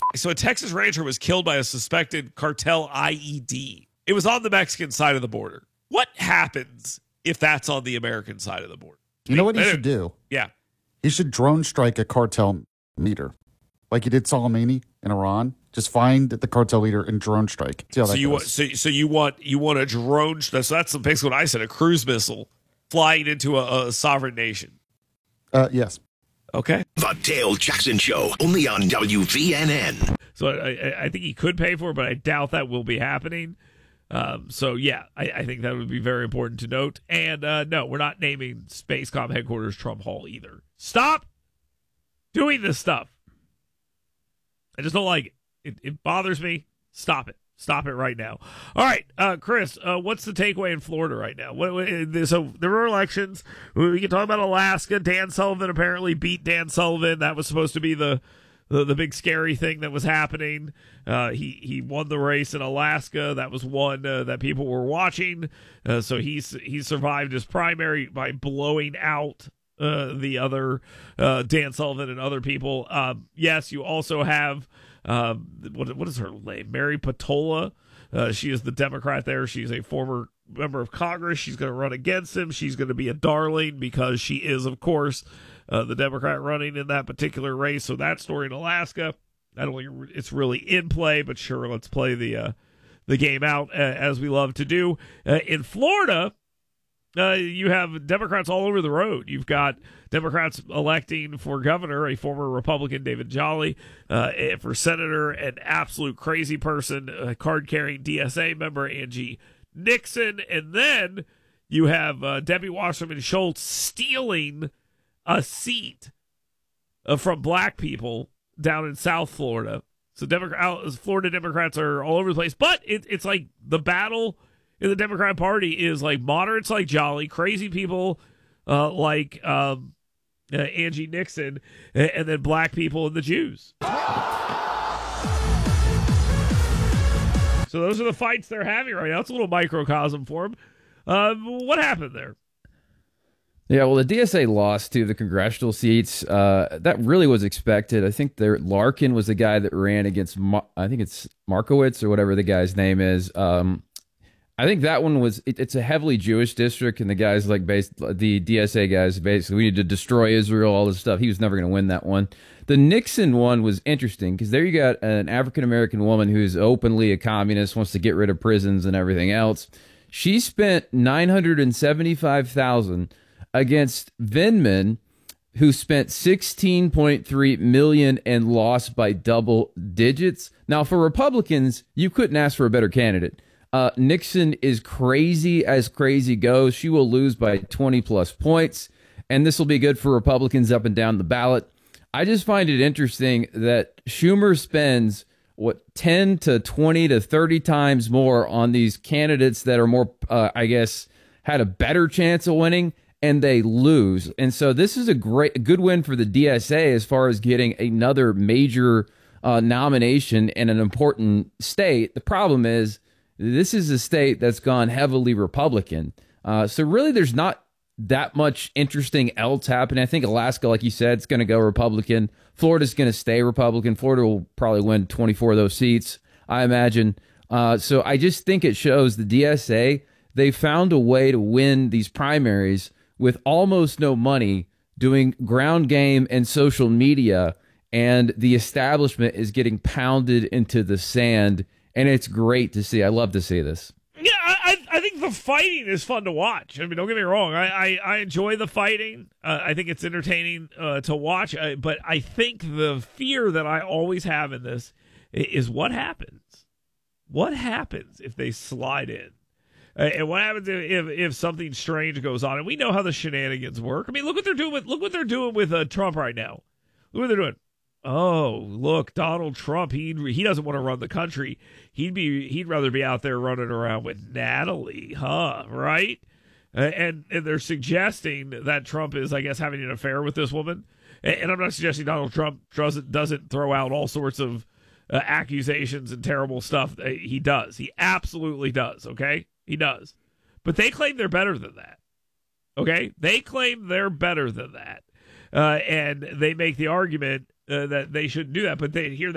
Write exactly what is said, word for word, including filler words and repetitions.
So a Texas rancher was killed by a suspected cartel I E D. It was on the Mexican side of the border. What happens if that's on the American side of the border? You know what he should do? Yeah. He should drone strike a cartel leader, like he did Soleimani in Iran. Just find the cartel leader and drone strike. See how so that you goes. want so, so you want you want a drone? So that's basically what I said. A cruise missile flying into a, a sovereign nation. Uh, yes. Okay. The Dale Jackson Show, only on W V N N. So I, I think he could pay for it, but I doubt that will be happening. Um, so, yeah, I, I think that would be very important to note. And, uh, no, we're not naming Spacecom headquarters Trump Hall either. Stop doing this stuff. I just don't like it. It, it bothers me. Stop it. Stop it right now. All right, uh, Chris, uh, what's the takeaway in Florida right now? What, what, so there were elections. We can talk about Alaska. Dan Sullivan apparently beat Dan Sullivan. That was supposed to be the the, the big scary thing that was happening. Uh, he he won the race in Alaska. That was one uh, that people were watching. Uh, so he's he survived his primary by blowing out uh, the other uh, Dan Sullivan and other people. Um, yes, you also have. Um, what what is her name? Mary Patola. Uh, she is the Democrat there. She's a former member of Congress. She's going to run against him. She's going to be a darling because she is, of course, uh, the Democrat running in that particular race. So that story in Alaska, I don't think it's really in play, but sure, let's play the uh, the game out uh, as we love to do. Uh, in Florida, Uh, you have Democrats all over the road. You've got Democrats electing for governor a former Republican, David Jolly, uh, for senator, an absolute crazy person, a card-carrying D S A member, Angie Nixon. And then you have uh, Debbie Wasserman Schultz stealing a seat uh, from black people down in South Florida. So Democrat, Florida Democrats are all over the place. But it, it's like the battle in the Democrat Party is like moderates like Jolly, crazy people uh, like um, uh, Angie Nixon, and, and then black people and the Jews. So those are the fights they're having right now. It's a little microcosm for them. Um, what happened there? Yeah, well, the D S A lost to the congressional seats. Uh, that really was expected. I think there, Larkin was the guy that ran against, Mar- I think it's Markowitz or whatever the guy's name is. Um, I think that one was, it, it's a heavily Jewish district, and the guys like, based, the D S A guys, basically, we need to destroy Israel, all this stuff. He was never going to win that one. The Nixon one was interesting, because there you got an African-American woman who's openly a communist, wants to get rid of prisons and everything else. She spent nine hundred seventy-five thousand dollars against Vindman, who spent sixteen point three million dollars and lost by double digits. Now, for Republicans, you couldn't ask for a better candidate. Uh, Nixon is crazy as crazy goes. She will lose by twenty plus points, and this will be good for Republicans up and down the ballot. I just find it interesting that Schumer spends, what, ten to twenty to thirty times more on these candidates that are more, uh, I guess, had a better chance of winning, and they lose. And so this is a great, a good win for the D S A as far as getting another major uh, nomination in an important state. The problem is, this is a state that's gone heavily Republican. Uh, so really there's not that much interesting else happening. I think Alaska, like you said, it's going to go Republican. Florida's going to stay Republican. Florida will probably win twenty-four of those seats, I imagine. Uh, so I just think it shows the D S A, they found a way to win these primaries with almost no money, doing ground game and social media, and the establishment is getting pounded into the sand. And it's great to see. I love to see this. Yeah, I, I think the fighting is fun to watch. I mean, don't get me wrong. I, I, I enjoy the fighting. Uh, I think it's entertaining uh, to watch. Uh, but I think the fear that I always have in this is what happens. What happens if they slide in? Uh, and what happens if, if if something strange goes on? And we know how the shenanigans work. I mean, look what they're doing with look what they're doing with uh, Trump right now. Look what they're doing. Oh, look, Donald Trump, he he doesn't want to run the country. He'd be he'd rather be out there running around with Natalie, huh? Right? Uh, and and they're suggesting that Trump is, I guess, having an affair with this woman. And, and I'm not suggesting Donald Trump doesn't doesn't throw out all sorts of uh, accusations and terrible stuff. Uh, he does. He absolutely does. Okay, he does. But they claim they're better than that. Okay, they claim they're better than that, uh, and they make the argument Uh, that they shouldn't do that, but they here